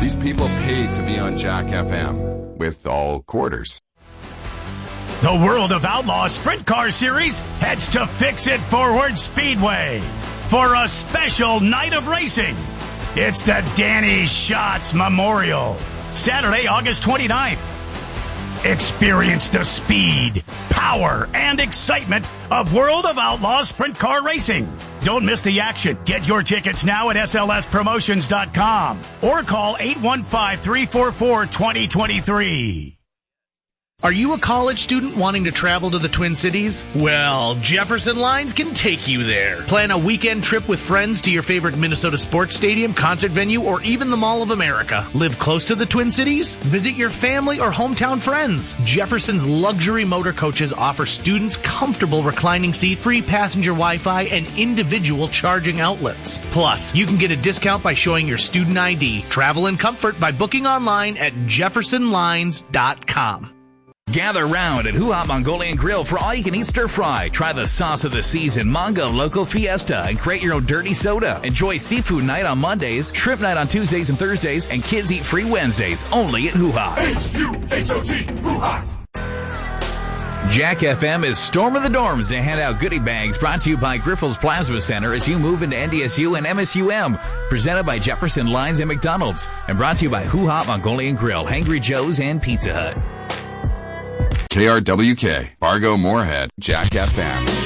These people paid to be on Jack FM with all quarters. The World of Outlaws Sprint Car Series heads to Fix It Forward Speedway for a special night of racing. It's the Danny Schatz Memorial, Saturday, August 29th. Experience the speed, power, and excitement of World of Outlaws Sprint Car Racing. Don't miss the action. Get your tickets now at slspromotions.com or call 815-344-2023. Are you a college student wanting to travel to the Twin Cities? Well, Jefferson Lines can take you there. Plan a weekend trip with friends to your favorite Minnesota sports stadium, concert venue, or even the Mall of America. Live close to the Twin Cities? Visit your family or hometown friends. Jefferson's luxury motor coaches offer students comfortable reclining seats, free passenger Wi-Fi, and individual charging outlets. Plus, you can get a discount by showing your student ID. Travel in comfort by booking online at jeffersonlines.com. Gather round at Hoo Ha Mongolian Grill for all-you-can-eat stir-fry. Try the sauce of the season, Mongo Loco Fiesta, and create your own dirty soda. Enjoy seafood night on Mondays, shrimp night on Tuesdays and Thursdays, and kids eat free Wednesdays, only at Hoo Ha. H-U-H-O-T, Hoo Ha. Jack FM is Storm of the Dorms to hand out goodie bags, brought to you by Grifols Plasma Center as you move into NDSU and MSUM. Presented by Jefferson Lines and McDonald's. And brought to you by Hoo Ha Mongolian Grill, Hangry Joe's, and Pizza Hut. KRWK, Fargo Moorhead, Jack FM.